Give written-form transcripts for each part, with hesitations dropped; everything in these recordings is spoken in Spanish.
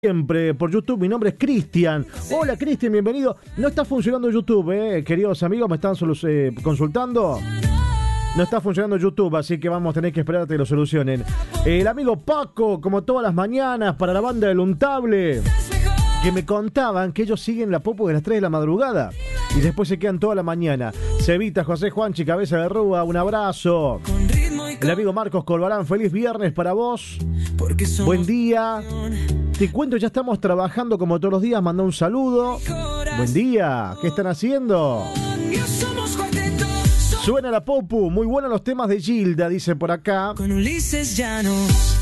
Siempre por YouTube. Mi nombre es Cristian. Hola Cristian, bienvenido. No está funcionando YouTube, queridos amigos, me están consultando. No está funcionando YouTube, así que vamos a tener que esperar a que lo solucionen. El amigo Paco, como todas las mañanas, para la banda del Untable, que me contaban que ellos siguen la popo de las 3 de la madrugada y después se quedan toda la mañana. Cevita, José Juanchi, Cabeza de Rúa, un abrazo. El amigo Marcos Corbalán, feliz viernes para vos. Buen día. Te cuento, ya estamos trabajando como todos los días. Manda un saludo. Buen día. ¿Qué están haciendo? Suena la popu. Muy buenos los temas de Gilda, dice por acá. Con Ulises Llanos.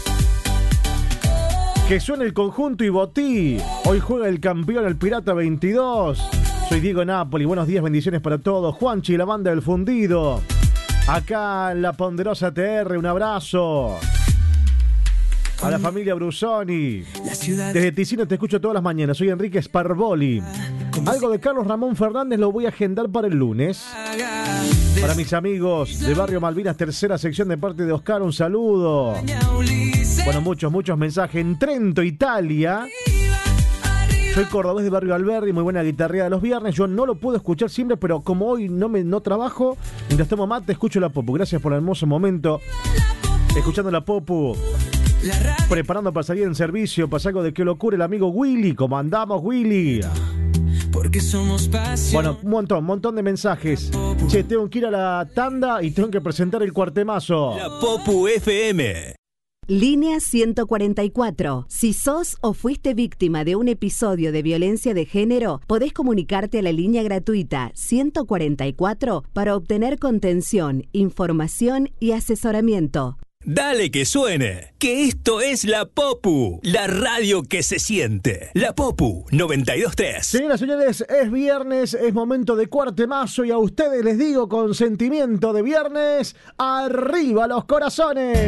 Que suene el conjunto y Botí. Hoy juega el campeón, el Pirata 22. Soy Diego Napoli. Buenos días, bendiciones para todos. Juanchi, la banda del fundido. Acá en la Ponderosa TR, un abrazo. A la familia Brusoni. Desde Ticino te escucho todas las mañanas. Soy Enrique Sparvoli. Algo de Carlos Ramón Fernández lo voy a agendar para el lunes. Para mis amigos de Barrio Malvinas, tercera sección, de parte de Oscar, un saludo. Bueno, muchos mensajes. En Trento, Italia. Soy cordobés de Barrio Alberdi, muy buena guitarreada de los viernes. Yo no lo puedo escuchar siempre, pero como hoy no trabajo, mientras tomo mate, escucho la popu. Gracias por el hermoso momento. Escuchando la popu. Preparando para salir en servicio. Pasa algo de qué locura el amigo Willy. ¿Cómo andamos, Willy? Porque somos pasión. Bueno, un montón de mensajes. Che, tengo que ir a la tanda y tengo que presentar el cuartemazo. La Popu FM. Línea 144. Si sos o fuiste víctima de un episodio de violencia de género, podés comunicarte a la línea gratuita 144 para obtener contención, información y asesoramiento. Dale que suene, que esto es La Popu, la radio que se siente. La Popu 92.3. Señoras y señores, es viernes, es momento de cuartemazo y a ustedes les digo con sentimiento de viernes, ¡arriba los corazones!